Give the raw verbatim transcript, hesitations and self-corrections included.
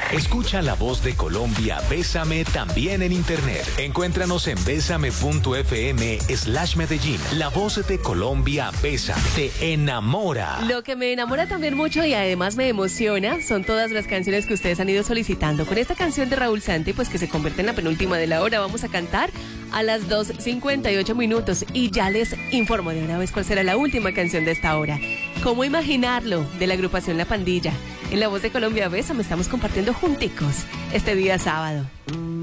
Escucha La Voz de Colombia, Bésame también en internet. Encuéntranos en bésame.fm slash Medellín. La Voz de Colombia, Bésame, te enamora. Lo que me enamora también mucho y además me emociona son todas las canciones que ustedes han ido solicitando. Con esta canción de Raúl Santi, pues que se convierte en la penúltima de la hora, vamos a cantar a las dos cincuenta y ocho minutos y ya les informo de una vez cuál será la última canción de esta hora. ¿Cómo imaginarlo? De la agrupación La Pandilla. En La Voz de Colombia, Bésame, estamos compartiendo junticos este día sábado.